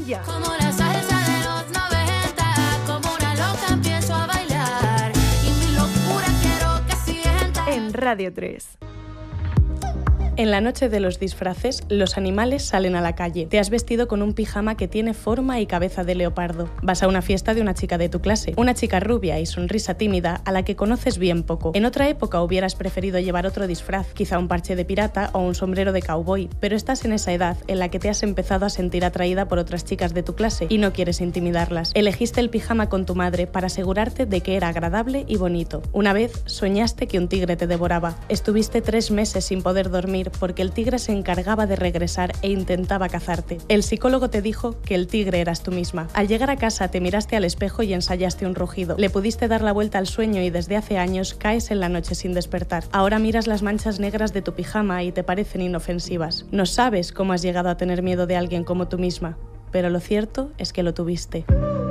ya. Como la salsa de los 90, como una loca empiezo a bailar y mi locura quiero que sienta. En Radio 3. En la noche de los disfraces, los animales salen a la calle. Te has vestido con un pijama que tiene forma y cabeza de leopardo. Vas a una fiesta de una chica de tu clase, una chica rubia y sonrisa tímida a la que conoces bien poco. En otra época hubieras preferido llevar otro disfraz, quizá un parche de pirata o un sombrero de cowboy, pero estás en esa edad en la que te has empezado a sentir atraída por otras chicas de tu clase y no quieres intimidarlas. Elegiste el pijama con tu madre para asegurarte de que era agradable y bonito. Una vez soñaste que un tigre te devoraba. Estuviste 3 meses sin poder dormir porque el tigre se encargaba de regresar e intentaba cazarte. El psicólogo te dijo que el tigre eras tú misma. Al llegar a casa te miraste al espejo y ensayaste un rugido. Le pudiste dar la vuelta al sueño y desde hace años caes en la noche sin despertar. Ahora miras las manchas negras de tu pijama y te parecen inofensivas. No sabes cómo has llegado a tener miedo de alguien como tú misma, pero lo cierto es que lo tuviste.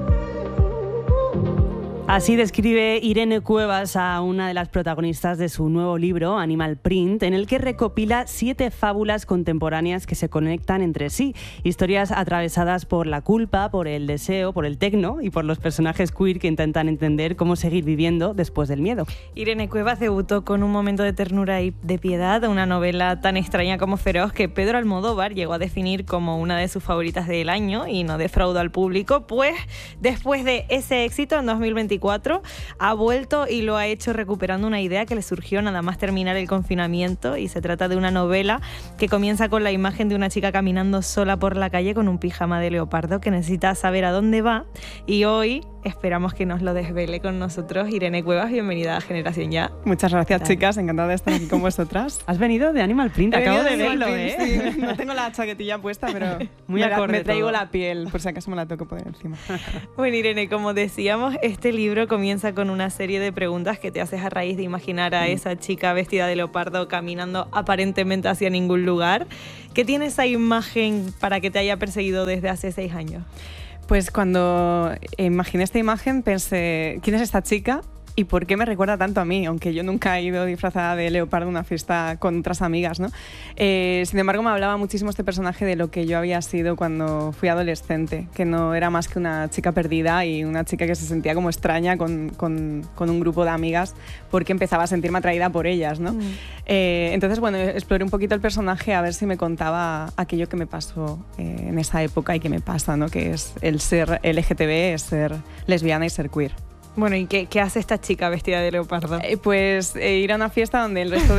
Así describe Irene Cuevas a una de las protagonistas de su nuevo libro, Animal Print, en el que recopila 7 fábulas contemporáneas que se conectan entre sí. Historias atravesadas por la culpa, por el deseo, por el tecno y por los personajes queer que intentan entender cómo seguir viviendo después del miedo. Irene Cuevas debutó con Un momento de ternura y de piedad, una novela tan extraña como feroz que Pedro Almodóvar llegó a definir como una de sus favoritas del año y no defraudó al público, pues después de ese éxito en 2024 ha vuelto y lo ha hecho recuperando una idea que le surgió nada más terminar el confinamiento, y se trata de una novela que comienza con la imagen de una chica caminando sola por la calle con un pijama de leopardo que necesita saber a dónde va, y hoy esperamos que nos lo desvele con nosotros Irene Cuevas. Bienvenida a Generación Ya. Muchas gracias, chicas, encantada de estar aquí con vosotras. Has venido de Animal Print, acabo de verlo, Sí. No tengo la chaquetilla puesta, pero muy acorde me traigo todo. la piel, por si acaso me la toco por encima. Bueno, Irene, como decíamos, este libro comienza con una serie de preguntas que te haces a raíz de imaginar a esa chica vestida de leopardo caminando aparentemente hacia ningún lugar. ¿Qué tiene esa imagen para que te haya perseguido desde hace 6 años? Pues cuando imaginé esta imagen pensé, ¿quién es esta chica? ¿Y por qué me recuerda tanto a mí? Aunque yo nunca he ido disfrazada de leopardo a una fiesta con otras amigas, ¿no? Sin embargo, me hablaba muchísimo este personaje de lo que yo había sido cuando fui adolescente, que no era más que una chica perdida y una chica que se sentía como extraña con un grupo de amigas porque empezaba a sentirme atraída por ellas, ¿no? Entonces, bueno, exploré un poquito el personaje a ver si me contaba aquello que me pasó en esa época y que me pasa, ¿no? Que es el ser LGTB, es ser lesbiana y ser queer. Bueno, ¿y qué hace esta chica vestida de leopardo? Pues ir a una fiesta donde el resto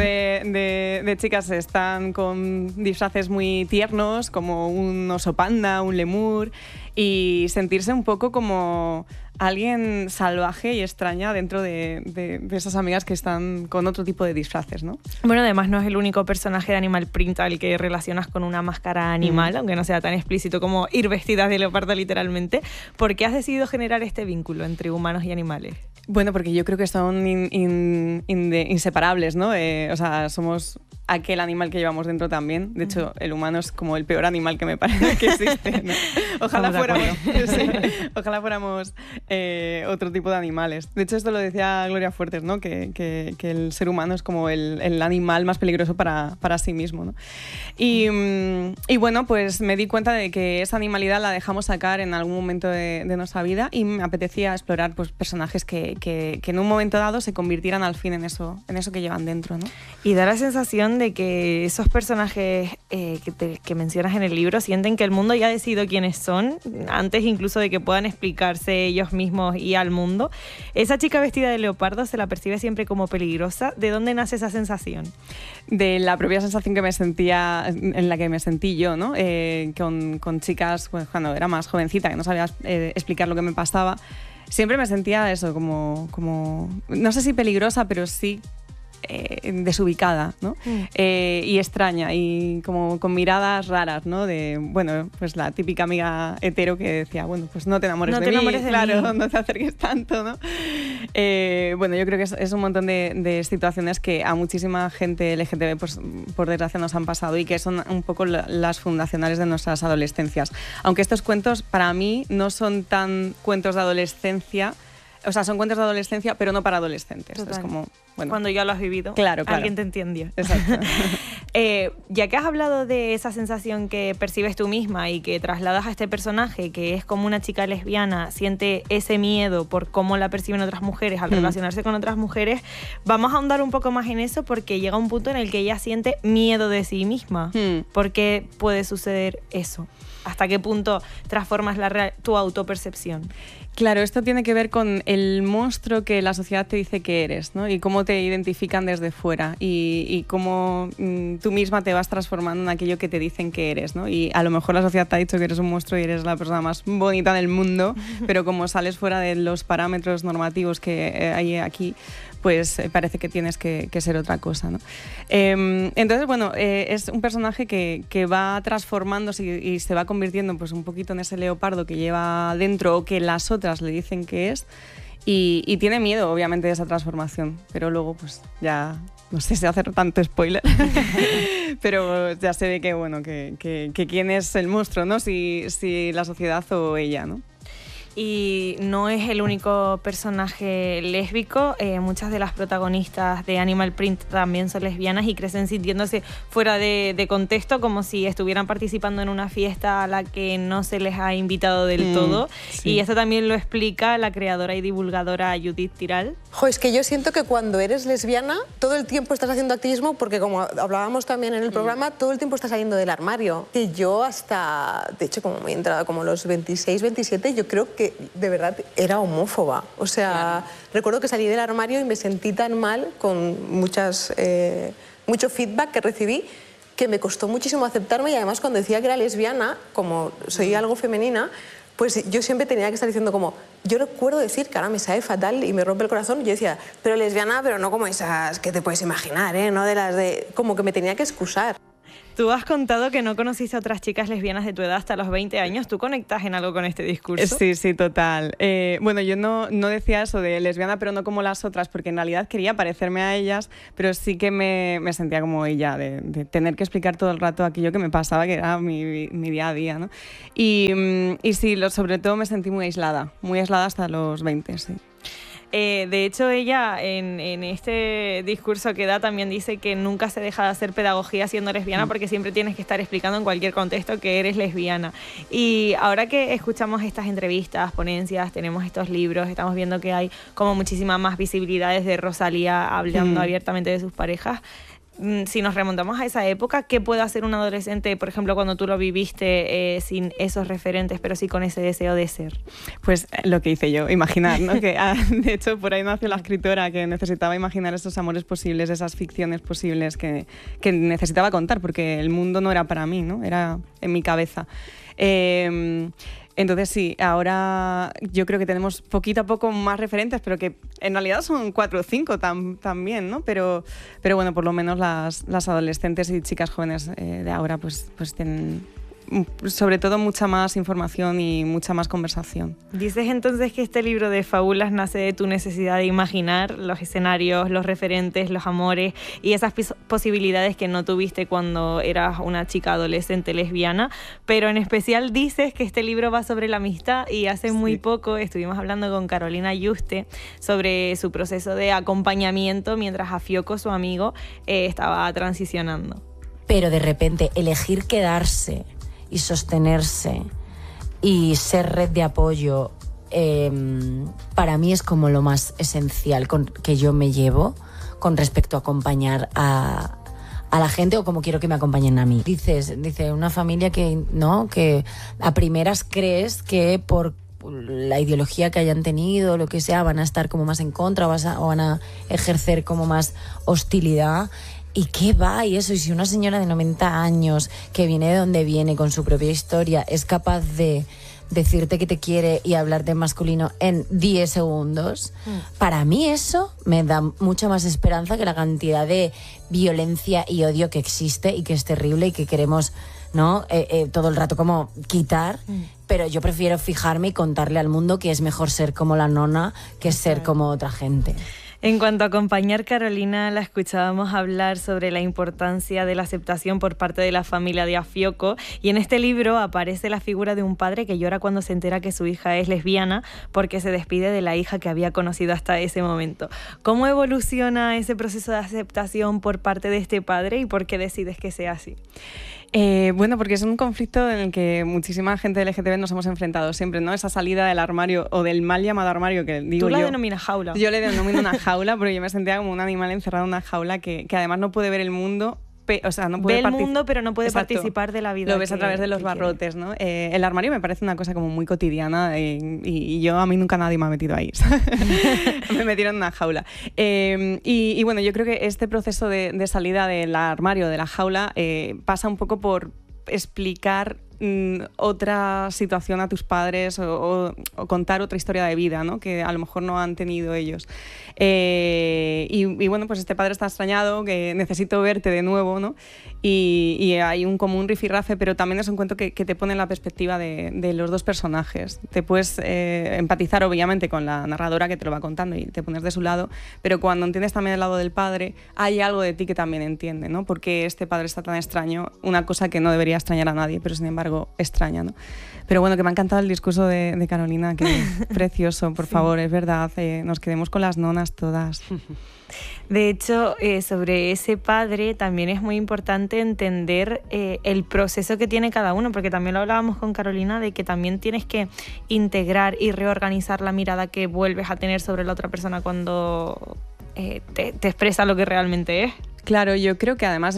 de chicas están con disfraces muy tiernos, como un oso panda, un lemur, y sentirse un poco como alguien salvaje y extraña dentro de esas amigas que están con otro tipo de disfraces, ¿no? Bueno, además no es el único personaje de Animal Print al que relacionas con una máscara animal, aunque no sea tan explícito como ir vestidas de leopardo literalmente. ¿Por qué has decidido generar este vínculo entre humanos y animales? Bueno, porque yo creo que son inseparables, ¿no? O sea, somos aquel animal que llevamos dentro también. De hecho, el humano es como el peor animal que me parece que existe, ¿no? Ojalá fuéramos otro tipo de animales. De hecho, esto lo decía Gloria Fuertes, ¿no? Que el ser humano es como el animal más peligroso para sí mismo, ¿no? Y bueno, pues me di cuenta de que esa animalidad la dejamos sacar en algún momento de nuestra vida y me apetecía explorar pues, personajes que en un momento dado se convirtieran al fin en eso que llevan dentro, ¿no? Y da la sensación de que esos personajes que mencionas en el libro sienten que el mundo ya ha decidido quiénes son, antes incluso de que puedan explicarse ellos mismos y al mundo. Esa chica vestida de leopardo se la percibe siempre como peligrosa. ¿De dónde nace esa sensación? De la propia sensación que me sentía, en la que me sentí yo, ¿no? Con chicas, pues, cuando era más jovencita, que no sabía explicar lo que me pasaba. Siempre me sentía eso, como no sé si peligrosa, pero sí desubicada, ¿no? Y extraña y como con miradas raras, ¿no? De, bueno, pues la típica amiga hetero que decía, bueno, pues no te enamores de mí, claro, no te acerques tanto, ¿no? Bueno, yo creo que es un montón de situaciones que a muchísima gente LGTB, pues, por desgracia, nos han pasado y que son un poco las fundacionales de nuestras adolescencias. Aunque estos cuentos, para mí, no son tan cuentos de adolescencia. O sea, son cuentos de adolescencia, pero no para adolescentes. Total. Es como, bueno, cuando ya lo has vivido, claro. Alguien te entendió. Exacto. Ya que has hablado de esa sensación que percibes tú misma y que trasladas a este personaje, que es como una chica lesbiana, siente ese miedo por cómo la perciben otras mujeres al relacionarse con otras mujeres, vamos a ahondar un poco más en eso porque llega un punto en el que ella siente miedo de sí misma. ¿Por qué puede suceder eso? ¿Hasta qué punto transformas tu autopercepción? Claro, esto tiene que ver con el monstruo que la sociedad te dice que eres, ¿no? Y cómo te identifican desde fuera y cómo tú misma te vas transformando en aquello que te dicen que eres, ¿no? Y a lo mejor la sociedad te ha dicho que eres un monstruo y eres la persona más bonita del mundo, pero como sales fuera de los parámetros normativos que hay aquí, pues parece que tienes que ser otra cosa, ¿no? Entonces, bueno, es un personaje que va transformándose y se va convirtiendo pues un poquito en ese leopardo que lleva dentro o que las otras le dicen que es y tiene miedo, obviamente, de esa transformación, pero luego pues ya... No sé si hacer tanto spoiler, pero ya se ve que, bueno, que quién es el monstruo, ¿no? Si la sociedad o ella, ¿no? Y no es el único personaje lésbico, muchas de las protagonistas de Animal Print también son lesbianas y crecen sintiéndose fuera de contexto, como si estuvieran participando en una fiesta a la que no se les ha invitado del todo. Sí. Y esto también lo explica la creadora y divulgadora Judith Tiral. Jo, es que yo siento que cuando eres lesbiana todo el tiempo estás haciendo activismo porque, como hablábamos también en el programa, todo el tiempo estás saliendo del armario. Y yo hasta, de hecho, como me he entrado como los 26, 27, yo creo que de verdad era homófoba. O sea, recuerdo que salí del armario y me sentí tan mal con mucho feedback que recibí que me costó muchísimo aceptarme y además cuando decía que era lesbiana, como soy algo femenina, pues yo siempre tenía que estar diciendo como, yo recuerdo decir que ahora me sabe fatal y me rompe el corazón, yo decía, pero lesbiana, pero no como esas que te puedes imaginar, ¿eh? No de las de... como que me tenía que excusar. Tú has contado que no conociste a otras chicas lesbianas de tu edad hasta los 20 años. ¿Tú conectas en algo con este discurso? Sí, sí, total. Bueno, yo no decía eso de lesbiana, pero no como las otras, porque en realidad quería parecerme a ellas, pero sí que me sentía como ella, de tener que explicar todo el rato aquello que me pasaba, que era mi día a día, ¿no? Y sí, sobre todo me sentí muy aislada hasta los 20, sí. De hecho, ella en este discurso que da también dice que nunca se deja de hacer pedagogía siendo lesbiana porque siempre tienes que estar explicando en cualquier contexto que eres lesbiana. Y ahora que escuchamos estas entrevistas, ponencias, tenemos estos libros, estamos viendo que hay como muchísimas más visibilidades de Rosalía hablando abiertamente de sus parejas. Si nos remontamos a esa época, ¿qué puede hacer un adolescente, por ejemplo, cuando tú lo viviste sin esos referentes, pero sí con ese deseo de ser? Pues lo que hice yo, imaginar, ¿no? Que, de hecho, por ahí nació la escritora, que necesitaba imaginar esos amores posibles, esas ficciones posibles que necesitaba contar, porque el mundo no era para mí, ¿no? Era en mi cabeza. Entonces sí, ahora yo creo que tenemos poquito a poco más referentes, pero que en realidad son 4 o 5 también, ¿no? Pero bueno, por lo menos las adolescentes y chicas jóvenes de ahora pues tienen sobre todo mucha más información y mucha más conversación. Dices entonces que este libro de fábulas nace de tu necesidad de imaginar los escenarios, los referentes, los amores y esas posibilidades que no tuviste cuando eras una chica adolescente lesbiana, pero en especial dices que este libro va sobre la amistad y hace muy poco estuvimos hablando con Carolina Yuste sobre su proceso de acompañamiento mientras Afioco, su amigo, estaba transicionando. Pero de repente elegir quedarse y sostenerse y ser red de apoyo, para mí es como lo más esencial que yo me llevo con respecto a acompañar a la gente o como quiero que me acompañen a mí. Dice una familia que a primeras crees que por la ideología que hayan tenido, lo que sea, van a estar como más en contra o van a ejercer como más hostilidad. ¿Y qué va? Y eso, y si una señora de 90 años que viene de donde viene con su propia historia es capaz de decirte que te quiere y hablarte en masculino en 10 segundos, para mí eso me da mucha más esperanza que la cantidad de violencia y odio que existe y que es terrible y que queremos, ¿no? Todo el rato como quitar. Pero yo prefiero fijarme y contarle al mundo que es mejor ser como la nona que ser como otra gente. En cuanto a acompañar, Carolina, la escuchábamos hablar sobre la importancia de la aceptación por parte de la familia de Afioco, y en este libro aparece la figura de un padre que llora cuando se entera que su hija es lesbiana porque se despide de la hija que había conocido hasta ese momento. ¿Cómo evoluciona ese proceso de aceptación por parte de este padre y por qué decides que sea así? Bueno, porque es un conflicto en el que muchísima gente LGTB nos hemos enfrentado siempre, ¿no? Esa salida del armario o del mal llamado armario que digo yo. Tú la denominas jaula. Yo le denomino una jaula porque yo me sentía como un animal encerrado en una jaula que además no puede ver el mundo. O sea, no puede Ve el mundo, pero no puede Exacto. participar de la vida. Lo ves a través de los barrotes, ¿no? El armario me parece una cosa como muy cotidiana y yo, a mí nunca nadie me ha metido ahí. Me metieron en una jaula. Y bueno, yo creo que este proceso de salida del armario, de la jaula, pasa un poco por explicar otra situación a tus padres o contar otra historia de vida, ¿no? Que a lo mejor no han tenido ellos. Y bueno, pues este padre está extrañado, que necesito verte de nuevo, ¿no? Y hay como un rifirrafe, pero también es un cuento que te pone en la perspectiva de los dos personajes. Te puedes empatizar obviamente con la narradora que te lo va contando y te pones de su lado, pero cuando entiendes también el lado del padre, hay algo de ti que también entiende, ¿no? Porque este padre está tan extraño, una cosa que no debería extrañar a nadie, pero sin embargo extraña, ¿no? Pero bueno, que me ha encantado el discurso de Carolina, que precioso, por favor, es verdad, nos quedemos con las nonas todas. De hecho, sobre ese padre también es muy importante entender el proceso que tiene cada uno, porque también lo hablábamos con Carolina, de que también tienes que integrar y reorganizar la mirada que vuelves a tener sobre la otra persona cuando te expresa lo que realmente es. Claro, yo creo que además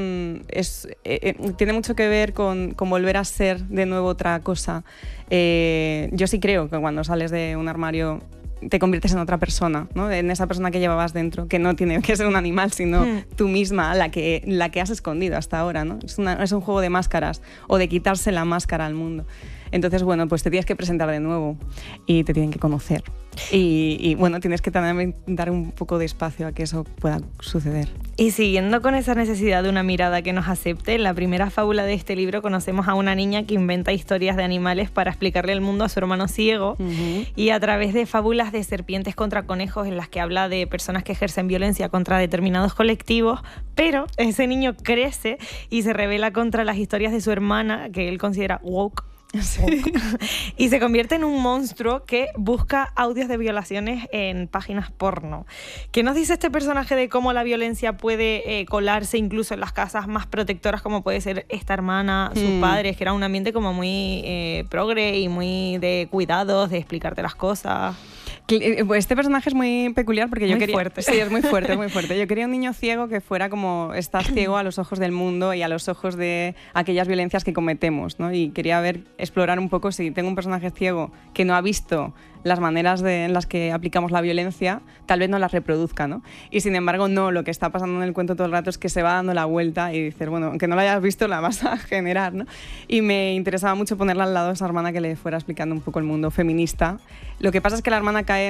tiene mucho que ver con volver a ser de nuevo otra cosa. Yo sí creo que cuando sales de un armario te conviertes en otra persona, ¿no? En esa persona que llevabas dentro, que no tiene que ser un animal, sino tú misma, la que has escondido hasta ahora, ¿no? Es un juego de máscaras o de quitarse la máscara al mundo. Entonces, bueno, pues te tienes que presentar de nuevo y te tienen que conocer. Y bueno, tienes que también dar un poco de espacio a que eso pueda suceder. Y siguiendo con esa necesidad de una mirada que nos acepte, en la primera fábula de este libro conocemos a una niña que inventa historias de animales para explicarle el mundo a su hermano ciego, y a través de fábulas de serpientes contra conejos en las que habla de personas que ejercen violencia contra determinados colectivos, pero ese niño crece y se rebela contra las historias de su hermana, que él considera woke. Sí. Y se convierte en un monstruo que busca audios de violaciones en páginas porno. ¿Qué nos dice este personaje de cómo la violencia puede colarse incluso en las casas más protectoras, como puede ser esta hermana, sus padres, que era un ambiente como muy progre y muy de cuidados, de explicarte las cosas? Este personaje es muy peculiar porque yo quería... Fuerte. Sí, es muy fuerte, muy fuerte. Yo quería un niño ciego que fuera como estás ciego a los ojos del mundo y a los ojos de aquellas violencias que cometemos, ¿no? Y quería explorar un poco si tengo un personaje ciego que no ha visto las maneras en las que aplicamos la violencia, tal vez no las reproduzca, ¿no? Y sin embargo, no, lo que está pasando en el cuento todo el rato es que se va dando la vuelta y dices, bueno, aunque no la hayas visto, la vas a generar, ¿no? Y me interesaba mucho ponerla al lado de esa hermana que le fuera explicando un poco el mundo feminista. Lo que pasa es que la hermana cae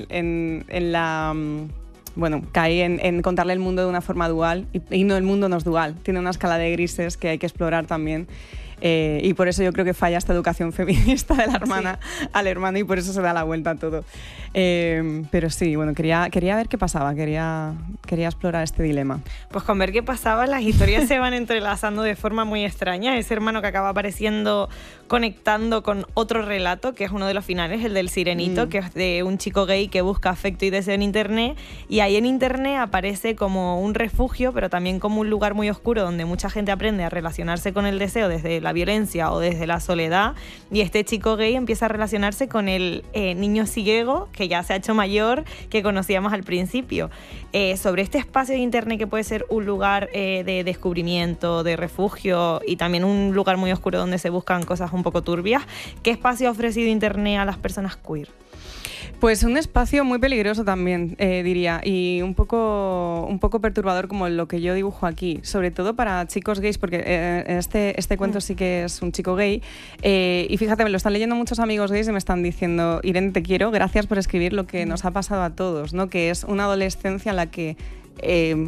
cae en contarle el mundo de una forma dual y no, el mundo no es dual, tiene una escala de grises que hay que explorar también. Y por eso yo creo que falla esta educación feminista de la hermana al hermano y por eso se da la vuelta a todo. Pero sí, bueno, quería ver qué pasaba, quería explorar este dilema. Pues con ver qué pasaba, las historias se van entrelazando de forma muy extraña. Ese hermano que acaba apareciendo, conectando con otro relato, que es uno de los finales, el del Sirenito, que es de un chico gay que busca afecto y deseo en Internet, y ahí en Internet aparece como un refugio, pero también como un lugar muy oscuro donde mucha gente aprende a relacionarse con el deseo desde la violencia o desde la soledad, y este chico gay empieza a relacionarse con el niño ciego que ya se ha hecho mayor, que conocíamos al principio. Sobre este espacio de Internet que puede ser un lugar de descubrimiento, de refugio y también un lugar muy oscuro donde se buscan cosas un poco turbias, ¿qué espacio ha ofrecido Internet a las personas queer? Pues un espacio muy peligroso también, diría, y un poco perturbador como lo que yo dibujo aquí, sobre todo para chicos gays, porque este cuento sí que es un chico gay, y fíjate, me lo están leyendo muchos amigos gays y me están diciendo, Irene, te quiero, gracias por escribir lo que nos ha pasado a todos, ¿no? Que es una adolescencia en la que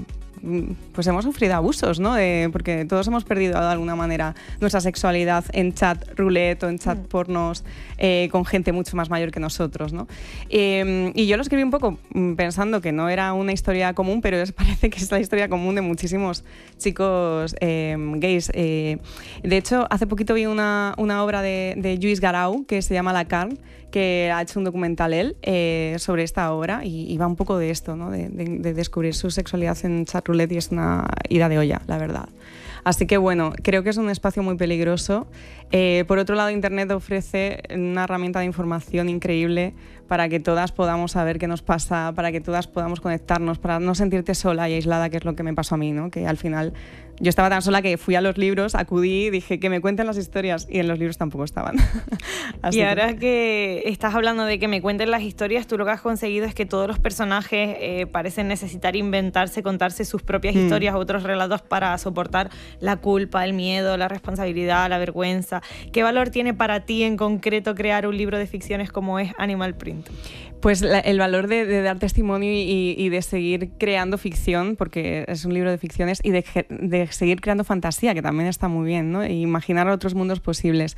pues hemos sufrido abusos, ¿no? Porque todos hemos perdido de alguna manera nuestra sexualidad en chat roulette o en chat pornos con gente mucho más mayor que nosotros, ¿no? Y yo lo escribí un poco pensando que no era una historia común, pero parece que es la historia común de muchísimos chicos gays. De hecho, hace poquito vi una obra de Lluís Garau que se llama La Carn, que ha hecho un documental él sobre esta obra y va un poco de esto, ¿no? De descubrir su sexualidad en chat roulette, y es una ida de olla, la verdad. Así que bueno, creo que es un espacio muy peligroso. Por otro lado, Internet ofrece una herramienta de información increíble para que todas podamos saber qué nos pasa, para que todas podamos conectarnos, para no sentirte sola y aislada, que es lo que me pasó a mí, ¿no? Que al final yo estaba tan sola que fui a los libros, acudí, dije que me cuenten las historias, y en los libros tampoco estaban. Y ahora que estás hablando de que me cuenten las historias, tú lo que has conseguido es que todos los personajes parecen necesitar inventarse, contarse sus propias historias, otros relatos para soportar la culpa, el miedo, la responsabilidad, la vergüenza. ¿Qué valor tiene para ti en concreto crear un libro de ficciones como es Animal Print? Pues el valor de dar testimonio y de seguir creando ficción, porque es un libro de ficciones, y de seguir creando fantasía, que también está muy bien, ¿no? E imaginar otros mundos posibles.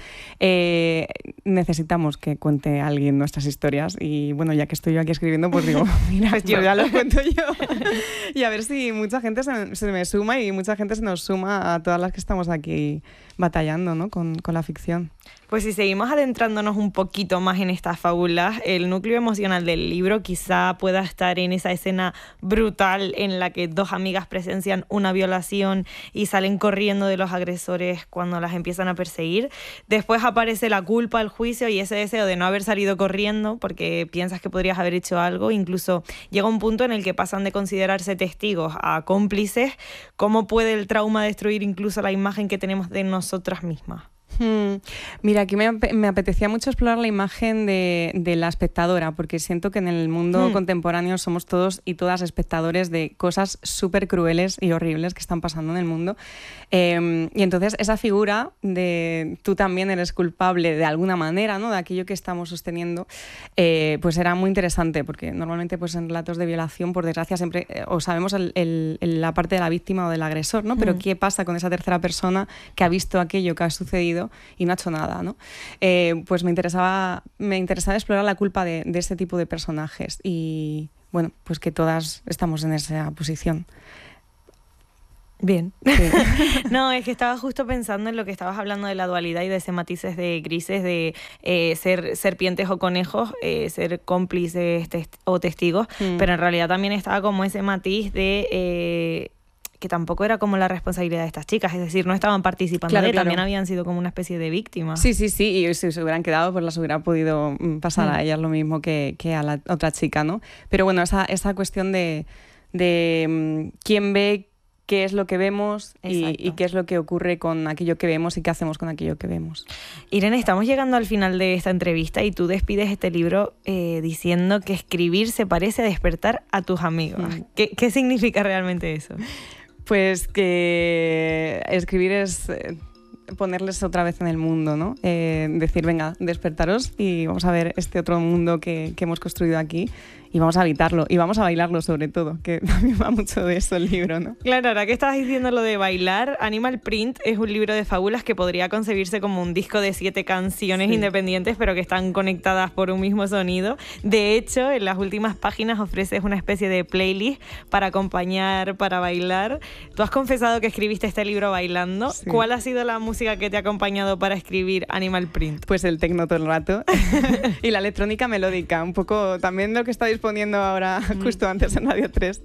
Necesitamos que cuente alguien nuestras historias, y bueno, ya que estoy yo aquí escribiendo, pues digo, mira, pues yo ya lo cuento yo. Y a ver si mucha gente se me suma, y mucha gente se nos suma a todas las que estamos aquí batallando, ¿no? con la ficción. Pues si seguimos adentrándonos un poquito más en estas fábulas, el núcleo emocional del libro quizá pueda estar en esa escena brutal en la que dos amigas presencian una violación y salen corriendo de los agresores cuando las empiezan a perseguir. Después aparece la culpa, el juicio y ese deseo de no haber salido corriendo porque piensas que podrías haber hecho algo. Incluso llega un punto en el que pasan de considerarse testigos a cómplices. ¿Cómo puede el trauma destruir incluso la imagen que tenemos de nosotras mismas? Mira, aquí me apetecía mucho explorar la imagen de la espectadora, porque siento que en el mundo contemporáneo somos todos y todas espectadores de cosas súper crueles y horribles que están pasando en el mundo. Y entonces esa figura de tú también eres culpable de alguna manera, ¿no? De aquello que estamos sosteniendo, pues era muy interesante, porque normalmente pues en relatos de violación, por desgracia, siempre o sabemos la parte de la víctima o del agresor, ¿no? Pero ¿qué pasa con esa tercera persona que ha visto aquello que ha sucedido y no ha hecho nada, ¿no? Pues me interesaba explorar la culpa de este tipo de personajes, y bueno, pues que todas estamos en esa posición. Bien. Sí. No, es que estaba justo pensando en lo que estabas hablando de la dualidad y de ese matices de grises de ser serpientes o conejos, ser cómplices o testigos, pero en realidad también estaba como ese matiz de que tampoco era como la responsabilidad de estas chicas, es decir, no estaban participando, claro. También habían sido como una especie de víctimas. Sí, y si se hubieran quedado, pues las hubiera podido pasar a ellas lo mismo que a la otra chica, ¿no? Pero bueno, esa cuestión de quién ve qué es lo que vemos y qué es lo que ocurre con aquello que vemos y qué hacemos con aquello que vemos. Irene, estamos llegando al final de esta entrevista y tú despides este libro diciendo que escribir se parece a despertar a tus amigos. ¿Qué significa realmente eso? Pues que escribir es ponerles otra vez en el mundo, ¿no? Decir, venga, despertaros y vamos a ver este otro mundo que hemos construido aquí, y vamos a habitarlo y vamos a bailarlo, sobre todo, que también va mucho de eso el libro, ¿no? Claro, ahora que estabas diciendo lo de bailar, Animal Print es un libro de fábulas que podría concebirse como un disco de 7 canciones independientes, pero que están conectadas por un mismo sonido. De hecho, en las últimas páginas ofreces una especie de playlist para acompañar, para bailar. Tú has confesado que escribiste este libro bailando. Sí. ¿Cuál ha sido la música que te ha acompañado para escribir Animal Print? Pues el techno todo el rato y la electrónica melódica, un poco también lo que estáis poniendo ahora justo antes en Radio 3,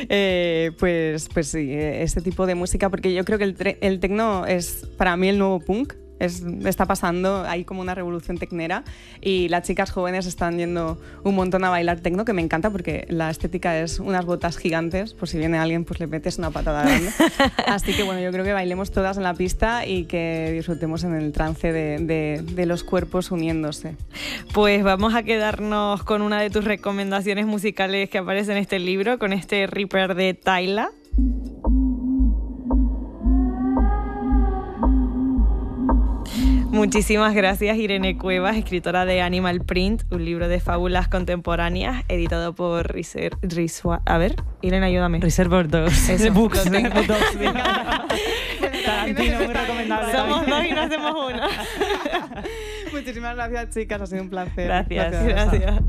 pues sí, este tipo de música, porque yo creo que el techno es para mí el nuevo punk. Está pasando, hay como una revolución tecnera y las chicas jóvenes están yendo un montón a bailar techno, que me encanta porque la estética es unas botas gigantes, por si viene alguien pues le metes una patada grande. Así que bueno, yo creo que bailemos todas en la pista y que disfrutemos en el trance de los cuerpos uniéndose. Pues vamos a quedarnos con una de tus recomendaciones musicales que aparece en este libro, con este Reaper de Tyla. Muchísimas gracias, Irene Cuevas, escritora de Animal Print, un libro de fábulas contemporáneas editado por a ver, Irene, ayúdame. Reservoir Dogs. Eso, Books. lo tengo. Tarantino, muy recomendable. Somos dos y no hacemos una. Muchísimas gracias, chicas, ha sido un placer. Gracias. Gracias.